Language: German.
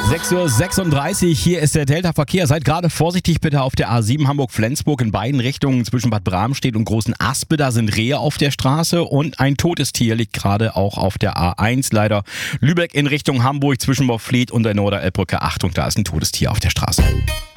6:36 Uhr, hier ist der Delta-Verkehr. Seid gerade vorsichtig bitte auf der A7 Hamburg-Flensburg in beiden Richtungen zwischen Bad Bramstedt und Großen Aspe. Da sind Rehe auf der Straße und ein totes Tier liegt gerade auch auf der A1 leider. Lübeck in Richtung Hamburg zwischen Morfleet und der Norderelbbrücke. Achtung, da ist ein totes Tier auf der Straße.